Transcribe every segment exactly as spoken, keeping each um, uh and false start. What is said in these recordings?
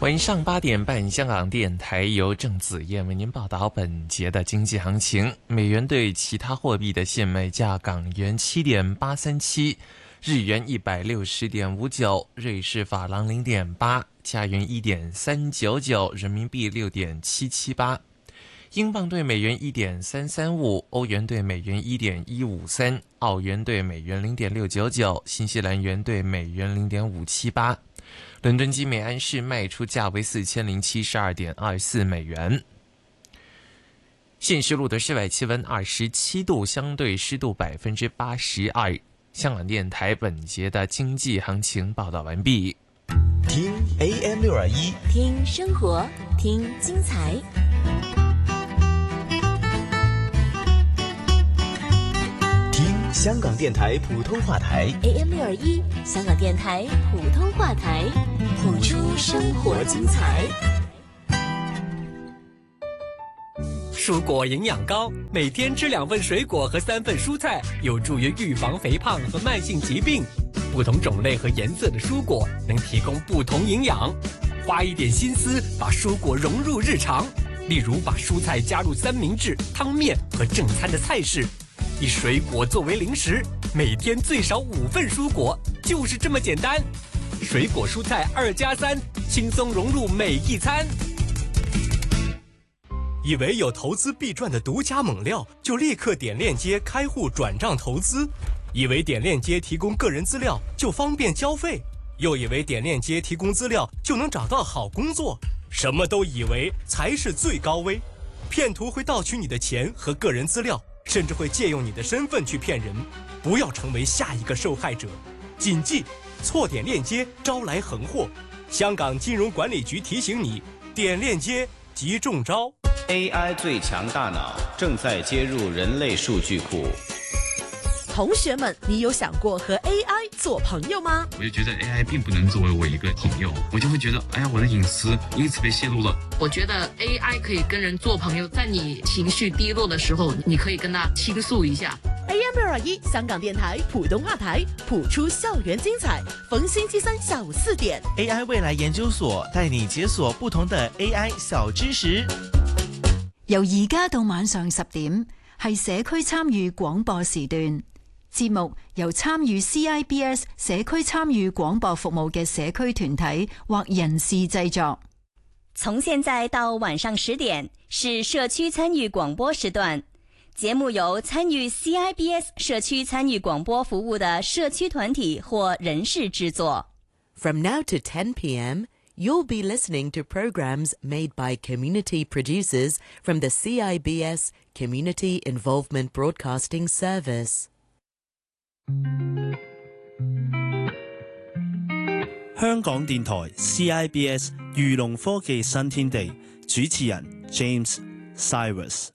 晚上八点半，香港电台由郑子燕为您报道本节的经济行情。美元对其他货币的现卖价：港元七点八三七，日元一百六十点五九，瑞士法郎零点八，加元一点三九九，人民币六点七七八。英镑对美元一点三三五，欧元对美元一点一五三，澳元对美元零点六九九，新西兰元对美元零点五七八。伦敦金每安士卖出价为四千零七十二点二四美元。现时录的室外气温二十七度，相对湿度百分之八十二。香港电台本节的经济行情报道完毕。 听 A M 六二一， 听生活，听精彩。 香港电台普通话台 A M 六二一，香港电台普通话台，谱出生活精彩。 蔬果营养高，每天吃两份水果和三份蔬菜，有助于预防肥胖和慢性疾病。不同种类和颜色的蔬果能提供不同营养，花一点心思把蔬果融入日常，例如把蔬菜加入三明治、汤面和正餐的菜式。以水果作为零食，每天最少五份蔬果，就是这么简单。水果蔬菜二加三，轻松融入每一餐。以为有投资必赚的独家猛料，就立刻点链接开户转账投资；以为点链接提供个人资料就方便交费，又以为点链接提供资料就能找到好工作。什么都以为才是最高危，骗徒会盗取你的钱和个人资料，甚至会借用你的身份去骗人，不要成为下一个受害者。谨记，错点链接招来横祸。香港金融管理局提醒你，点链接即中招。 A I 最强大脑正在接入人类数据库。 同学们，你有想过和 A I 做朋友吗？ 我就觉得 A I 并不能作为我一个朋友，我就会觉得，哎呀，我的隐私因此被泄露了。 我觉得 A I 可以跟人做朋友，在你情绪低落的时候，你可以跟他倾诉一下。 A M 六二一，香港电台普通话台，谱出校园精彩。逢星期三下午四點 ，A I 未來研究所帶你解鎖不同的 A I 小知識。 由而家到晚上十點，係社區參與廣播時段。節目由參與 C I B S 社區參與廣播服務嘅社區團體或人士製作。 從現在到晚上十點是社區參與廣播時段，節目由參與 C I B S 社區參與廣播服務的社區團體或人士製作。 From now to ten p.m., you'll be listening to programs made by community producers from the C I B S Community Involvement Broadcasting Service。 香港電台 C I B S 漁農科技新天地，主持人 James Cyrus。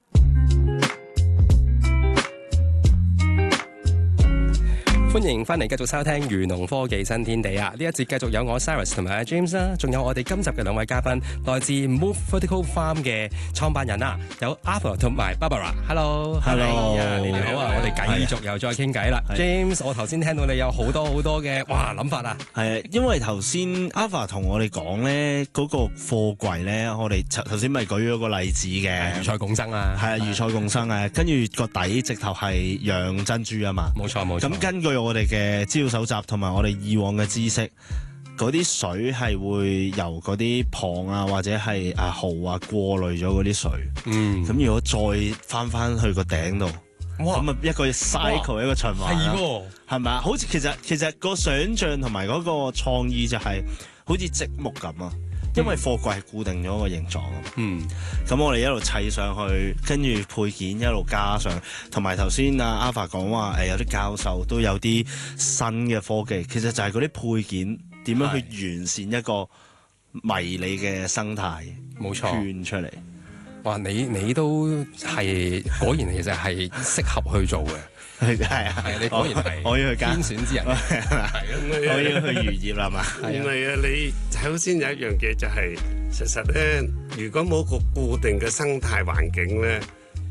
歡迎翻嚟繼續收聽漁農科技新天地啊！呢一節繼續有我 Cyrus 同埋阿 James 啦，仲有我哋今集嘅兩位嘉賓，來自 Move Vertical Farm 嘅創辦人啊，有 Arthur 同埋 Barbara。Hello，Hello， 你哋好啊！我哋繼續又再傾偈啦。James，我頭先聽到你有好多好多嘅哇諗法啊！ 係啊，因為頭先 Arthur 同我哋講咧，嗰個貨櫃咧，我哋頭先咪舉咗個例子嘅， 魚菜共生啊， 係啊，魚菜共生啊，跟住個底直頭係養珍珠啊嘛， 冇錯冇錯。 咁根據我哋嘅資料搜集同埋我哋以往嘅知識，嗰啲水係會由嗰啲蚌啊或者係啊蠔啊過濾咗嗰啲水，嗯，咁如果再翻翻去個頂度，咁啊一個 cycle 一個循環啦，係咪啊？好似其實其實個想像同埋嗰個創意就係好似積木咁啊。因為貨櫃係固定咗個形狀啊嘛，嗯，咁我哋一路砌上去，跟住配件一路加上，同埋頭先阿 Alpha 講話誒有啲教授都有啲新嘅科技，其實就係嗰啲配件點樣去完善一個迷你嘅生態， 冇錯， 圈出嚟。 哇！你你都係果然其實係適合去做嘅。 係啊， 係啊，你果然係我要去天選之人， 係啊，我要去漁業啦嘛。 唔係啊，你首先有一樣嘢就係、是，實實咧，如果冇個固定嘅生態環境咧，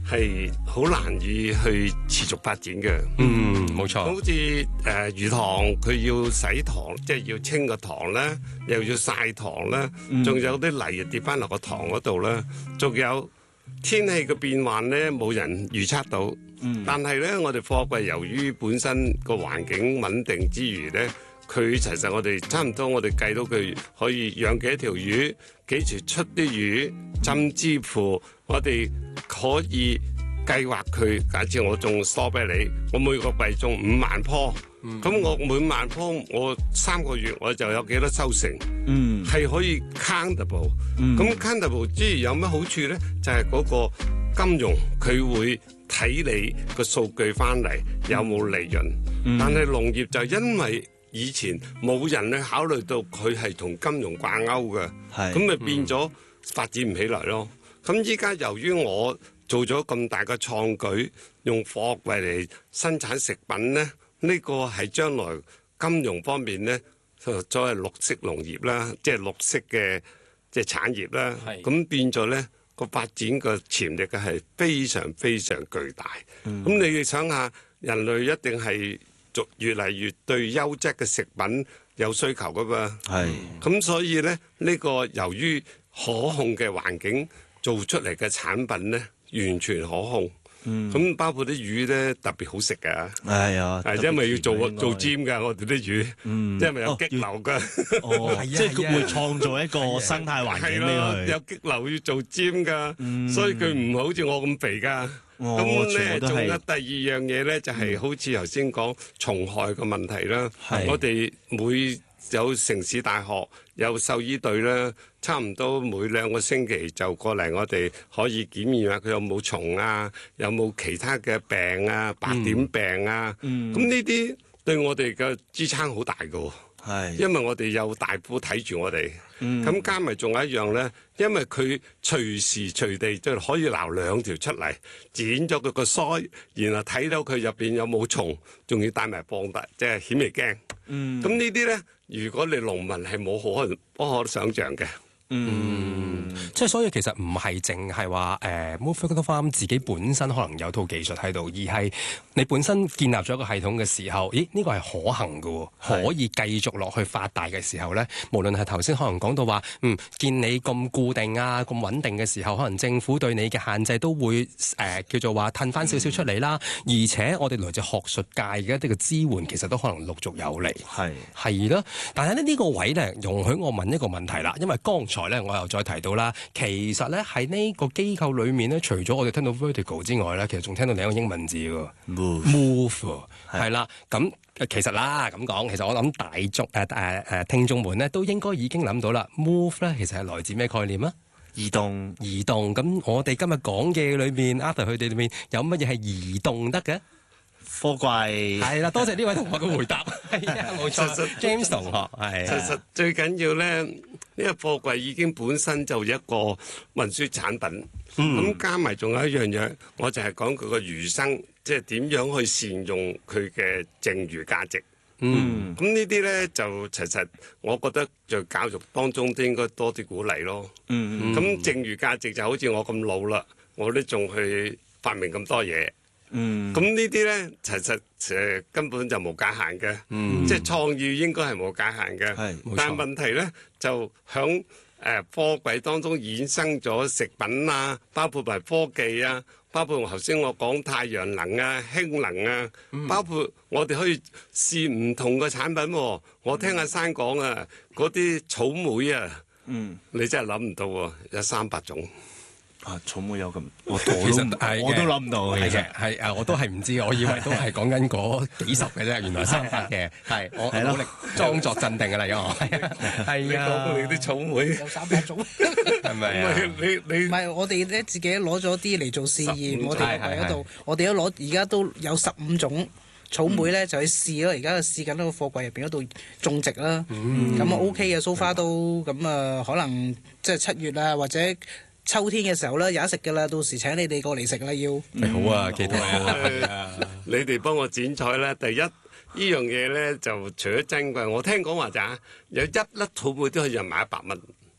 係好難以去持續發展嘅。 嗯，冇錯。 好似誒、呃、魚塘，佢要洗塘，即係要清個塘咧，又要曬塘咧，仲、嗯、有啲泥跌翻落個塘嗰度咧，仲有天氣嘅變幻咧，冇人預測到。嗯、但係咧，我哋貨櫃由於本身個環境穩定之餘咧，佢其實我哋差唔多，我哋計到佢可以養幾條魚，幾時出啲魚，甚至乎我哋可以計劃佢。假設我種梳比你，我每個季種五萬棵，咁、嗯、我每萬棵我三個月我就有幾多收成，係、嗯、可以 countable。咁、嗯、countable 之餘有咩好處咧？就係、是、嗰個金融佢會睇你個數據翻嚟有冇利潤，嗯、但係農業就因為以前冇人去考慮到佢係同金融掛鈎嘅，咁咪變咗發展唔起來咯。咁依家由於我做咗咁大嘅創舉，用貨櫃嚟生產食品咧，呢、呢個係將來金融方面咧，作為綠色農業啦，即係綠色嘅即係產業啦。咁變咗咧個發展嘅潛力嘅係非常非常巨大。咁、嗯、你哋想下，人類一定係越嚟越對優質嘅食品有需求噶嘛？係，咁所以咧，呢、呢個由於可控嘅環境做出嚟嘅產品咧，完全可控。嗯，咁包括啲魚咧，特別好食噶。係啊，係因為要做做尖噶，我哋啲魚，嗯，因為有激流噶。哦， 即係佢會創造一個生態環境俾佢。 有激流要做尖噶，所以佢唔好似我咁肥噶。咁咧，仲有第二樣嘢咧，就係好似頭先講蟲害嘅問題啦。我哋每有城市大學有獸醫隊啦，差唔多每兩個星期就過嚟，我哋可以檢驗下佢有冇蟲啊，有冇其他嘅病啊，白點病啊。咁呢啲對我哋嘅支撐好大㗎。係，因為我哋有大夫睇住我哋，咁、嗯、加埋仲有一樣咧，因為佢隨時隨地就可以撈兩條出嚟，剪咗佢個腮，然後睇到佢入邊有冇蟲，仲要帶埋放大，即係顯微鏡。嗯，咁呢啲咧，如果你農民係冇可能不可想像嘅。 嗯，即係所以其實唔係淨係話誒 Moore Vertical Farm 自己本身可能有套技術喺度，而係你本身建立咗一個系統嘅時候，咦呢個係可行嘅，可以繼續落去發大嘅時候咧，無論係頭先可能講到話，嗯，見你咁固定啊、咁穩定嘅時候，可能政府對你嘅限制都會誒、呃、叫做話褪翻少少出嚟啦，嗯、而且我哋來自學術界嘅一啲嘅支援，其實都可能陸續有嚟，係係咯。但係咧呢個位咧，容許我問一個問題啦，因為剛才咧，我又再提到啦，其實咧喺呢個機構裏面咧，除咗我哋聽到 vertical 之外咧，其實仲聽到另一個英文字嘅 move，move 係啦。咁其實啦咁講，其實我諗大眾誒誒誒聽眾們咧都應該已經諗到啦 ，move 咧其實係來自咩概念啊？移動，移動。咁我哋今日講嘅裏面 Arthur 佢哋裏面有乜嘢係移動得嘅？ 貨櫃係啦，多謝呢位同學嘅回答。係啊，冇錯 ，James 同學係。 其實最緊要咧，呢、呢個貨櫃已經本身就一個運輸產品。咁、嗯、加埋仲有一樣嘢，我就係講佢個餘生，即係點樣去善用佢嘅剩餘價值。嗯，咁呢啲咧就其實我覺得在教育當中都應該多啲鼓勵咯。嗯咁、嗯、剩餘價值就好似我咁老啦，我都仲去發明咁多嘢。嗯，咁呢啲咧，其實誒根本就冇界限嘅，嗯、即係創意應該係冇界限嘅。係，但係問題咧就響誒貨櫃當中衍生咗食品啊，包括埋科技啊，包括頭先我講太陽能啊、氫能啊，嗯、包括我哋可以試唔同嘅產品、啊。我聽阿珊講啊，嗰啲草莓啊，嗯，你真係諗唔到喎，有三百種。 啊，草莓有咁，我其實係我都諗唔到嘅， 係嘅，係啊，我都係唔知，我以為都係講緊嗰幾十嘅啫，原來三百嘅，係我努力裝作鎮定嘅啦，因為係啊， 你啲草莓有三百種， 係咪啊？ 你你唔係我哋咧自己攞咗啲嚟做試驗，我哋喺度，我哋都攞而家都有十五種草莓咧，就去試咯。而家試緊喺個貨櫃入邊嗰度種植啦，咁啊 OK 嘅 so far 都咁啊，可能即係七月啊或者秋天嘅時候咧，有得食噶啦，到時請你哋過嚟食啦，要。 嗯、好啊，期待啊！ 你哋幫我剪彩啦。第一，呢樣嘢咧就除咗珍貴，我聽講話咋，有一粒草莓都可以賣一百蚊。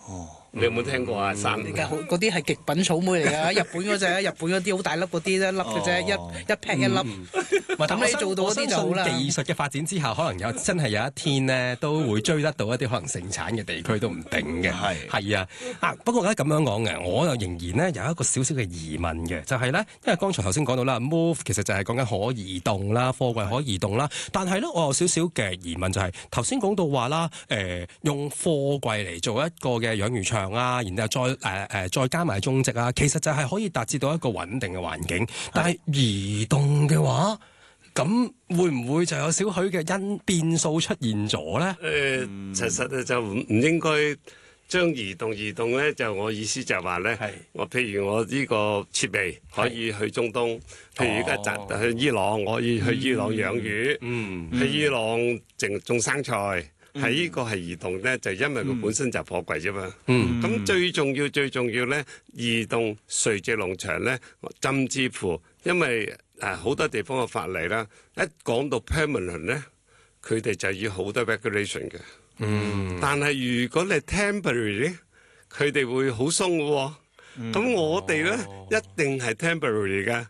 哦。 你有冇聽過啊？山而家好嗰啲係極品草莓嚟㗎，日本嗰隻，日本嗰啲好大粒嗰啲一粒嘅啫，一一劈一粒。咁你做到嗰啲就好啦。 技術嘅發展之下，可能有真係有一天呢，都會追得到一啲可能盛產嘅地區都唔定嘅。係係啊，啊不過咧咁樣講嘅，我又仍然呢有一個少少嘅疑問嘅，就係、是、咧，因為剛才頭先講到啦 ，move 其實就係講緊可移動啦，貨櫃可移動啦。但係咧，我有少少嘅疑問就係頭先講到話啦，誒、呃、用貨櫃嚟做一個嘅養魚場啊，然後再誒誒、呃、再加埋種植啊，其實就係可以達至到一個穩定嘅環境。但係移動嘅話，咁會唔會就有少許嘅因變數出現咗咧？誒、 呃，其實就唔唔應該將移動移動咧，就我意思就係話咧，我譬如我呢個設備可以去中東，譬如而家集去伊朗，我可以去伊朗養魚，嗯，去伊朗種種生菜。係呢、嗯、個係移動咧，就因為佢本身就貨櫃啫嘛。咁、嗯、最重要最重要咧，移動垂直農場咧，甚至乎因為誒好多地方嘅法例啦，一講到 permanent 咧，佢哋就要好多 regulation 嘅。嗯，但係如果你 temporary 咧，佢哋會好鬆嘅喎。咁、嗯、我哋咧、哦、一定係 temporary 嘅。